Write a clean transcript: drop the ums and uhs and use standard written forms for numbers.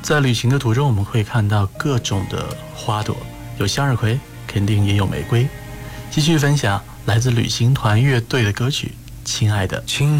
在旅行的途中，我们会看到各种的花朵，有向日葵，肯定也有玫瑰。继续分享来自旅行团乐队的歌曲《亲爱的》。